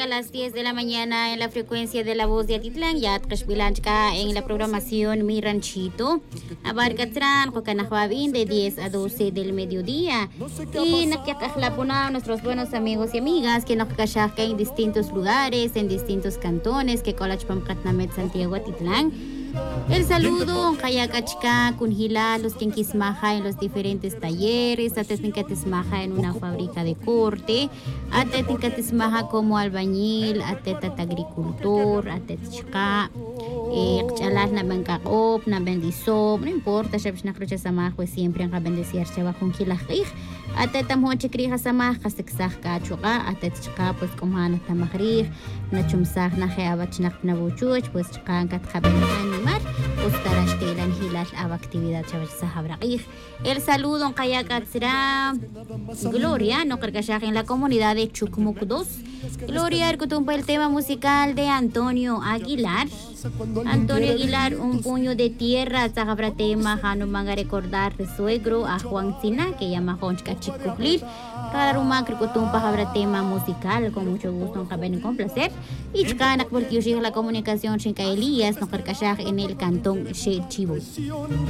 A las 10 de la mañana en la frecuencia de la voz de Atitlán, ya Tashbilanchka en la programación Mi Ranchito. Abarcatran, Jocanajabin de 10 a 12 del mediodía. Y Nakiakajlapuna, nuestros buenos amigos y amigas que nos cachacá en distintos lugares, en distintos cantones, que Colachpam Katnamet Santiago Atitlán. El saludo, Kayakachka, Kunjila, los que enquismaja en los diferentes talleres, atetnicatismaja en una fábrica de corte, atetnicatismaja como albañil, atetat agricultor, atetchka, chalas na bancagop, na bendisop, no importa, shabsh na crucha samaj, siempre han bendecir shaba kunjilajij, atetam hoche krija samaj, kaseksaj kachuka, atetchka, pues como han tamagrij, na chumsaj na jeabach na nabuchuch, pues chkan kat jabenjan mar, ustarash telan hilal ab actividad chavach sahabraqij. El saludo en Kayakatsra, Gloria, no cargashaj en la comunidad de Chucmuc 2. Gloria, ercutumpa el tema musical de Antonio Aguilar. Antonio Aguilar, un puño de tierra, sahabra tema, Hanu manga recordar de suegro a Juan Sina, que llama Honchka Chicuplir. Raruma, ercutumpa habra tema musical, con mucho gusto, en complacer. Y chkanak, porque yo la comunicación, Chinca Elías, no cargashaj en el cantón Chivo.